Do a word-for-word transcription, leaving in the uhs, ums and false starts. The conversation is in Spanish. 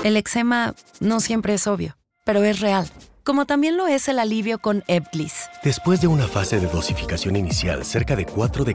El eczema no siempre es obvio, pero es real. Como también lo es el alivio con Ebglyss. Después de una fase de dosificación inicial, cerca de cuatro de